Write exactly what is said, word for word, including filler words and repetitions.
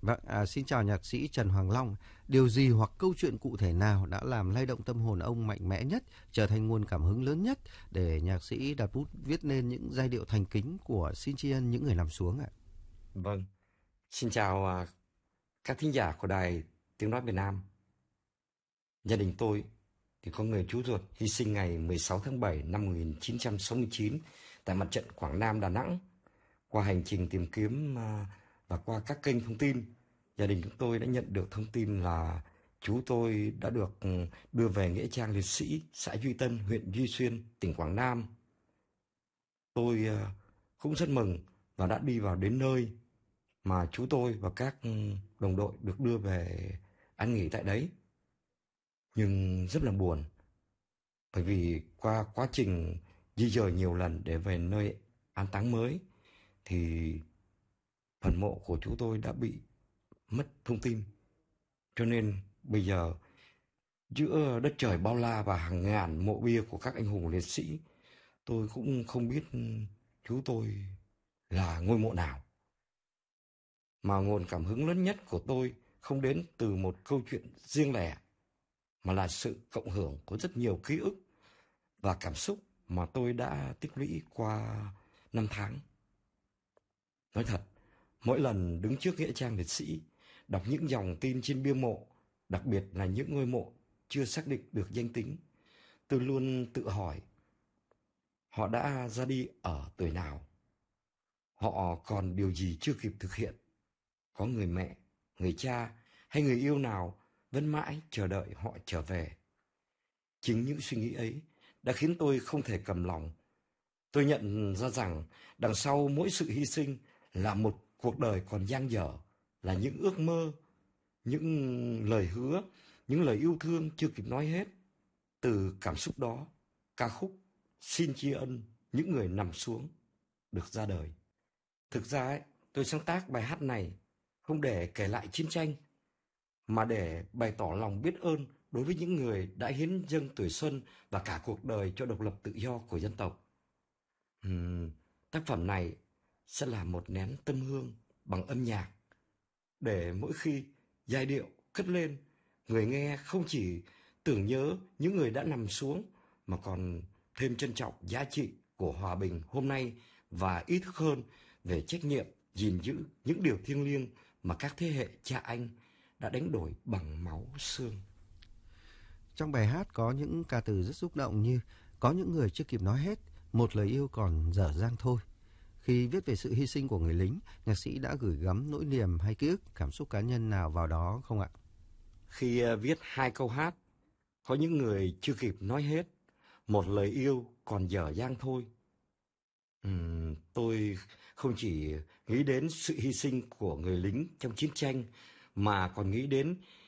Vâng, à, xin chào nhạc sĩ Trần Hoàng Long. Điều gì hoặc câu chuyện cụ thể nào đã làm lay động tâm hồn ông mạnh mẽ nhất, trở thành nguồn cảm hứng lớn nhất để nhạc sĩ đặt bút viết nên những giai điệu thành kính của Xin tri ân những người nằm xuống ạ? Vâng, xin chào à, các thính giả của Đài Tiếng Nói Việt Nam. Gia đình tôi thì có người chú ruột hy sinh ngày mười sáu tháng bảy năm một nghìn chín trăm sáu mươi chín tại mặt trận Quảng Nam Đà Nẵng. Qua hành trình tìm kiếm à, và qua các kênh thông tin, gia đình chúng tôi đã nhận được thông tin là chú tôi đã được ừ, đưa về nghĩa trang liệt sĩ xã Duy Tân, huyện Duy Xuyên, tỉnh Quảng Nam. Tôi à, cũng rất mừng và đã đi vào đến nơi mà chú tôi và các ừ, đồng đội được đưa về an nghỉ tại đấy. Nhưng rất là buồn, bởi vì qua quá trình di dời nhiều lần để về nơi an táng mới thì phần mộ của chú tôi đã bị mất thông tin. Cho nên bây giờ giữa đất trời bao la và hàng ngàn mộ bia của các anh hùng liệt sĩ, tôi cũng không biết chú tôi là ngôi mộ nào. Mà nguồn cảm hứng lớn nhất của tôi không đến từ một câu chuyện riêng lẻ, mà là sự cộng hưởng của rất nhiều ký ức và cảm xúc mà tôi đã tích lũy qua năm tháng. Nói thật, mỗi lần đứng trước nghĩa trang liệt sĩ, đọc những dòng tin trên bia mộ, đặc biệt là những ngôi mộ chưa xác định được danh tính, tôi luôn tự hỏi, họ đã ra đi ở tuổi nào? Họ còn điều gì chưa kịp thực hiện? Có người mẹ, người cha hay người yêu nào vẫn mãi chờ đợi họ trở về? Chính những suy nghĩ ấy đã khiến tôi không thể cầm lòng. Tôi nhận ra rằng đằng sau mỗi sự hy sinh là một cuộc đời còn dang dở, là những ước mơ, những lời hứa, những lời yêu thương chưa kịp nói hết. Từ cảm xúc đó, ca khúc Xin tri ân những người nằm xuống được ra đời. Thực ra ấy, tôi sáng tác bài hát này không để kể lại chiến tranh, mà để bày tỏ lòng biết ơn đối với những người đã hiến dâng tuổi xuân và cả cuộc đời cho độc lập tự do của dân tộc. Ừm, Tác phẩm này sẽ là một nén tâm hương bằng âm nhạc, để mỗi khi giai điệu cất lên, người nghe không chỉ tưởng nhớ những người đã nằm xuống, mà còn thêm trân trọng giá trị của hòa bình hôm nay và ý thức hơn về trách nhiệm gìn giữ những điều thiêng liêng mà các thế hệ cha anh đã đánh đổi bằng máu xương. Trong bài hát có những ca từ rất xúc động như có những người chưa kịp nói hết, một lời yêu còn dở dang thôi. Khi viết về sự hy sinh của người lính, nhạc sĩ đã gửi gắm nỗi niềm hay ký ức, cảm xúc cá nhân nào vào đó không ạ? Khi uh, viết hai câu hát, có những người chưa kịp nói hết, một lời yêu còn dở dang thôi. Ừm, tôi không chỉ nghĩ đến sự hy sinh của người lính trong chiến tranh, mà còn nghĩ đến